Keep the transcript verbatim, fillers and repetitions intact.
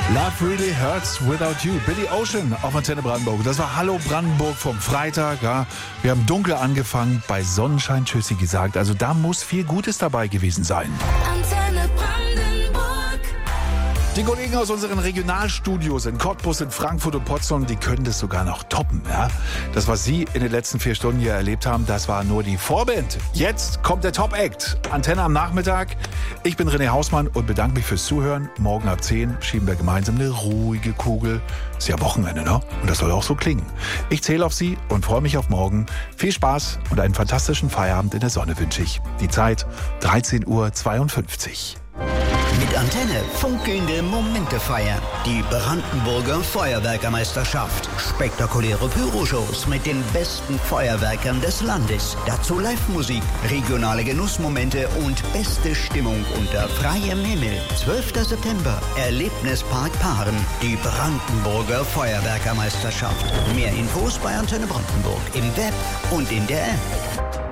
Love Really Hurts Without You. Billy Ocean auf Antenne Brandenburg. Das war Hallo Brandenburg vom Freitag. Ja. Wir haben dunkel angefangen, bei Sonnenschein Tschüssi gesagt. Also da muss viel Gutes dabei gewesen sein. Antenne Brandenburg. Die Kollegen aus unseren Regionalstudios in Cottbus, in Frankfurt und Potsdam, die können das sogar noch toppen. Ja? Das, was Sie in den letzten vier Stunden hier erlebt haben, das war nur die Vorband. Jetzt kommt der Top-Act. Antenne am Nachmittag. Ich bin René Hausmann und bedanke mich fürs Zuhören. Morgen ab zehn schieben wir gemeinsam eine ruhige Kugel. Ist ja Wochenende, ne? Und das soll auch so klingen. Ich zähle auf Sie und freue mich auf morgen. Viel Spaß und einen fantastischen Feierabend in der Sonne wünsche ich. Die Zeit dreizehn Uhr zweiundfünfzig. Mit Antenne funkelnde Momente feiern. Die Brandenburger Feuerwerkermeisterschaft. Spektakuläre Pyroshows mit den besten Feuerwerkern des Landes. Dazu Live-Musik, regionale Genussmomente und beste Stimmung unter freiem Himmel. zwölfter September, Erlebnispark Paaren. Die Brandenburger Feuerwerkermeisterschaft. Mehr Infos bei Antenne Brandenburg im Web und in der App.